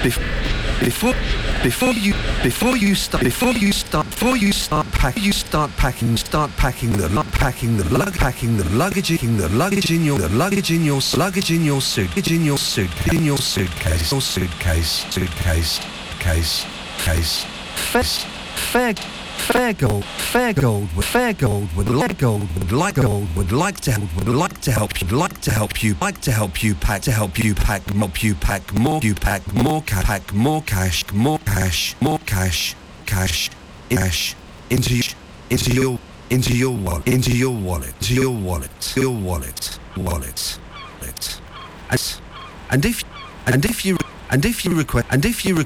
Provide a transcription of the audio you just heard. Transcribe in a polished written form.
before before you start packing the luggage in your suitcase. Fair gold would like to help you pack more cash into your wallet. And if you request